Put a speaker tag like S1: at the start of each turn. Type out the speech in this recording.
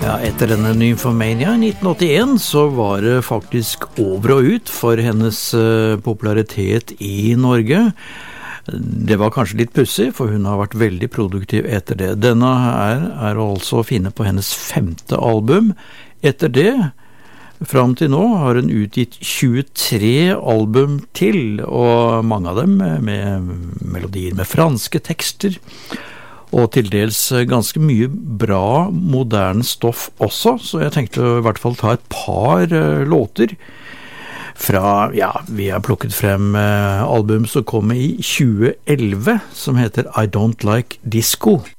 S1: Ja, etter denne Nymphomania i 1981 så var det faktisk over og ut for hennes popularitet i Norge. Det var kanskje litt pussig, for hun har vært veldig produktiv etter det. Denne er altså å finne på hennes 5. album. Etter det, fram til nå, har hun utgitt 23 album til, og mange av dem med melodier med franske tekster, og til dels ganske mye bra, moderne stoff også, så jeg tenkte i hvert fall ta et par låter fra, ja, vi har plukket frem album som kom i 2011, som heter I Don't Like Disco.